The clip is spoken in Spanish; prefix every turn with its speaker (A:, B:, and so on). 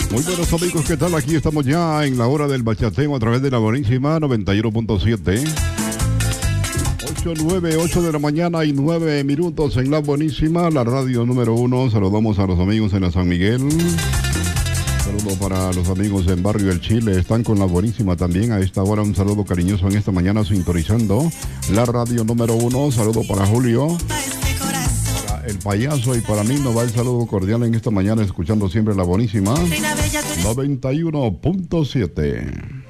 A: Muy buenos amigos, ¿qué tal? Aquí estamos ya en la hora del bachateo a través de la buenísima 91.7. 8 de la mañana y 9 minutos en la buenísima, la radio número 1. Saludamos a los amigos en la San Miguel. Saludo para los amigos en Barrio El Chile. Están con la buenísima también a esta hora. Un saludo cariñoso en esta mañana sintonizando la radio número 1. Saludo para Julio, para el payaso y para mí nos va el saludo cordial en esta mañana escuchando siempre la buenísima 91.7.